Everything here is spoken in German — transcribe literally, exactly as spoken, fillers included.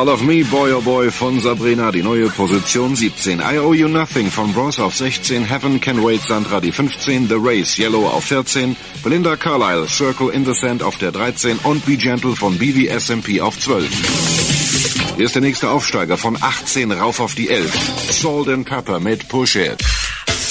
All of Me, Boy Oh Boy von Sabrina, die neue Position siebzehn. I Owe You Nothing von Bros auf sechzehn. Heaven Can Wait, Sandra die fünfzehn. The Race, Yellow auf vierzehn. Belinda Carlisle, Circle in the Sand auf der dreizehn. Und Be Gentle von B V S M P auf zwölf. Hier ist der nächste Aufsteiger von achtzehn rauf auf die elf. Salt and Pepper mit Push It.